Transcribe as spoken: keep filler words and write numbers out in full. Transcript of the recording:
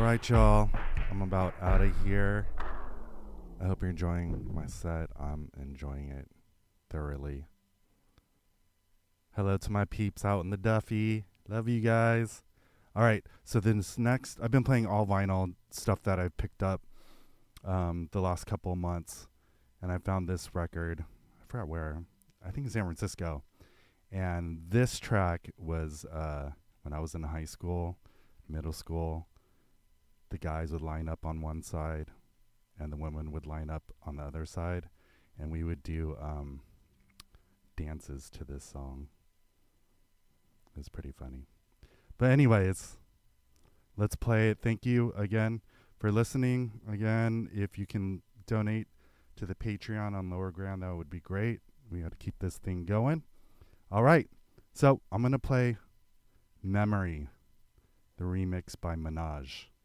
right, y'all. I'm about out of here. I hope you're enjoying my set. I'm enjoying it thoroughly. Hello to my peeps out in the Duffy. Love you guys. All right, so this next, I've been playing all vinyl stuff that I've picked up um, the last couple of months, and I found this record. I forgot where. I think in San Francisco. And this track was uh, when I was in high school, middle school. The guys would line up on one side, and the women would line up on the other side, and we would do um, dances to this song. It was pretty funny. But anyways, let's play it. Thank you again for listening. Again, if you can donate to the Patreon on Lower Ground, that would be great. We got to keep this thing going. All right. So I'm going to play Memory, the remix by Minaj.